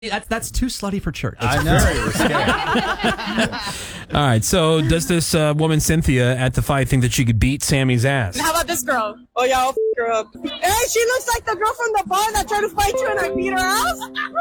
That's too slutty for church. I know. Very risque. All right, so does this woman, Cynthia, at the fight think that she could beat Sammy's ass? How about this girl? Oh, yeah, I'll f her up. Hey, she looks like the girl from the bar that tried to fight you and I beat her ass.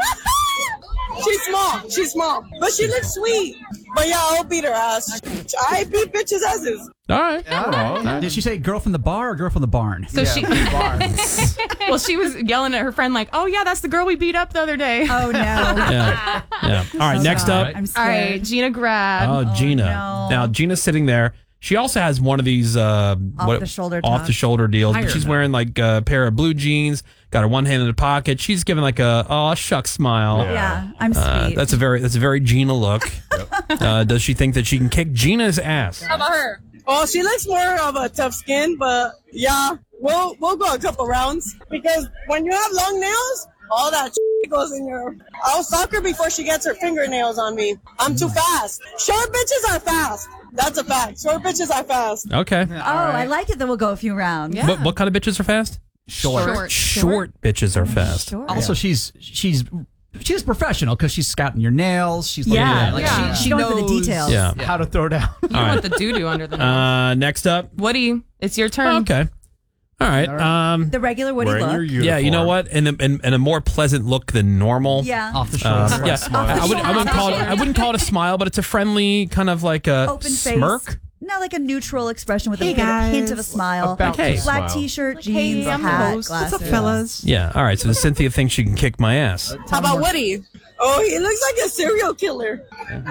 She's small, but she looks sweet. But yeah, I'll beat her ass. I beat bitches' asses. All right. Did she say girl from the bar or girl from the barn? So she she was yelling at her friend like, "Oh yeah, that's the girl we beat up the other day." Oh no. Yeah. All right, next up. I'm All scared. right, Gina Grab. Oh, Gina. no. Now, Gina's sitting there. She also has one of these Off-the-shoulder off-the-shoulder deals. But Higher she's than wearing like a pair of blue jeans, got her one hand in the pocket. She's giving like a "oh shucks" smile. Yeah, I'm sweet. That's a very Gina look. Does she think that she can kick Gina's ass? How about her? Oh, she looks more of a tough skin, but yeah, we'll go a couple rounds because when you have long nails, all that goes in your. I'll stalk her before she gets her fingernails on me. I'm too fast. Short bitches are fast. That's a fact. Short bitches are fast. Okay. I like it that we'll go a few rounds. Yeah. What kind of bitches are fast? Short bitches are fast. Sure. Also, she's professional because she's scouting your nails. She's looking at it. Yeah. She Going for the knows details. Yeah. how to throw down. You don't want the doo-doo under the nose. Next up. Woody, it's your turn. Okay. All right. The regular Woody Wearing your look. uniform. Yeah, you know what? And a more pleasant look than normal. Yeah. Off the shoulder. Yeah, Off the I wouldn't call it a smile, but it's a friendly kind of like a Open face. smirk. Not like a neutral expression with a guys. hint of a smile. About Hey. to Black smile. t-shirt, Hey, jeans, I'm the hat, host. glasses. What's up, fellas? Yeah. All right. So Cynthia thinks she can kick my ass. How about Woody? Oh, he looks like a serial killer.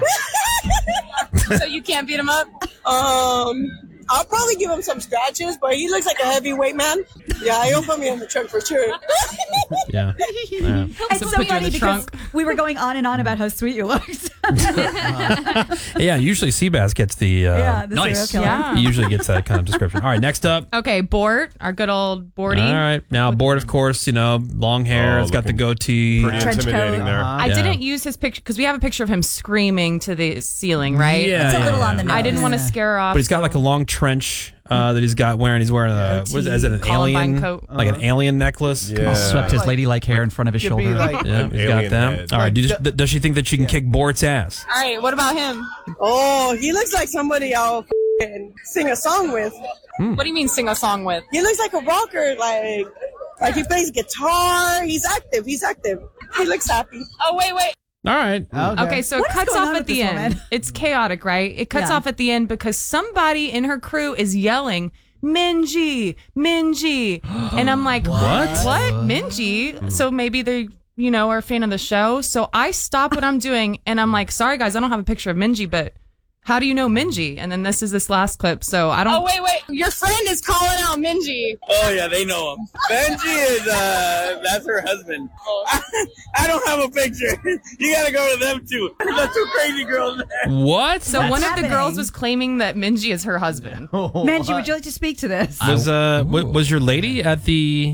So you can't beat him up? I'll probably give him some scratches, but he looks like a heavyweight man. Yeah, he'll put me in the trunk for sure. Yeah. Yeah. It's So so put you in funny the because trunk. we were going on and on about how sweet you looked. Yeah. Usually Seabass gets the. Yeah, the Nice. serial killer. Yeah. He usually gets that kind of description. All right. Next up. Okay, Bort, our good old Borty. All right. Now, Bort, of course, long hair. Oh, It's got the looking goatee. Pretty Trench intimidating coat. there. I Yeah. didn't use his picture because we have a picture of him screaming to the ceiling, right? Yeah. It's a little on the nose. I didn't want to scare her off. But he's got like a long trench that he's got wearing. He's wearing a what is it an Columbine alien coat. like an alien necklace? Yeah. Swept his ladylike hair in front of his Could be shoulder. like Yeah, an he's got alien them. head. All right. Does she think that she can kick Bort's ass? All right, what about him? Oh, he looks like somebody I'll sing a song with. What do you mean sing a song with? He looks like a rocker, like he plays guitar. He's active. He looks happy. Oh, wait. All right. Okay, so What it is cuts going off on at with the this end. woman? It's chaotic, right? It cuts Yeah. off at the end because somebody in her crew is yelling, Minji. And I'm like, what? Minji? So maybe they, are a fan of the show. So I stop what I'm doing and I'm like, sorry guys, I don't have a picture of Minji, but how do you know Minji? And then this is this last clip. So I don't. Oh, wait. Your friend is calling out Minji. Oh yeah, they know him. Benji is that's her husband. I don't have a picture. You gotta go to them too. The two crazy girls there. What? So one of the happening? girls was claiming that Minji is her husband. Menji, would you like to speak to this? Was your lady at the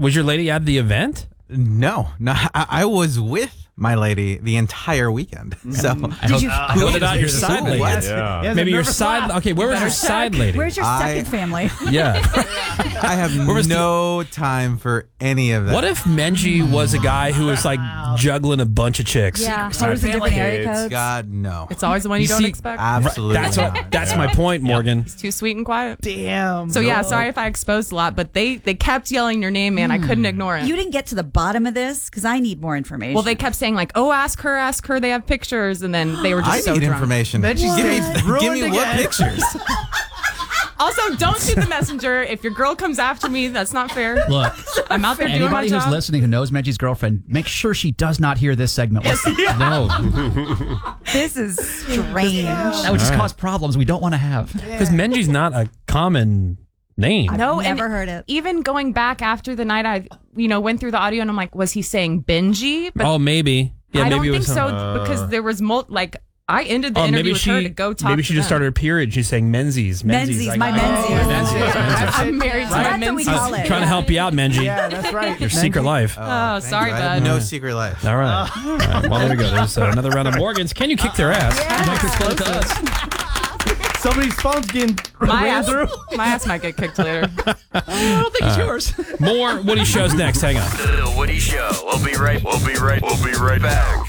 event? No, I was with my lady the entire weekend. So Did you? What about your side lady? What? Yeah. Maybe your side. Okay, where was your side lady? Where's your second family? Yeah. I have was no time for any of that. What if Menji was a guy who was like juggling a bunch of chicks? Yeah. Oh, it was a different area kids. codes. God, no. It's always the one you don't see, expect. Absolutely That's not. my point, Morgan. It's too sweet and quiet. Damn. So yeah, sorry if I exposed a lot, but they kept yelling your name, man. I couldn't ignore it. You didn't get to the bottom of this because I need more information. Well, they kept saying like, "Oh, ask her. They have pictures," and then they were just I so need drunk. information. Then she's Give getting me ruined what again. pictures? Also, don't shoot the messenger. If your girl comes after me, that's not fair. Look, I'm out there doing my anybody who's job. listening who knows Menji's girlfriend, make sure she does not hear this segment. No, This is strange. That would just cause problems we don't want to have. because Menji's not a common name. No, Never and heard it. even going back after the night, I went through the audio and I'm like, was he saying Benji? But Oh, maybe. Yeah, I maybe don't it think was. so because there was I ended the interview maybe with her to go talk. Maybe she to just them. started her period. She's saying Menzies. Menzies, Like, my Menzies. Menzies. I'm married to So my that's what we Menzies. call it. Trying to help you out, Menji. Yeah, that's right. Your secret life. Oh, Thank sorry, you. I bud. have no secret life. All right. All right. Well, there we go. There's another round of Morgans. Can you kick their ass? Like to explain to us. Somebody's phone's getting My ran ass, through. my ass might get kicked later. I don't think it's yours. More Woody shows next. Hang on. The Woody Show. We'll be right back.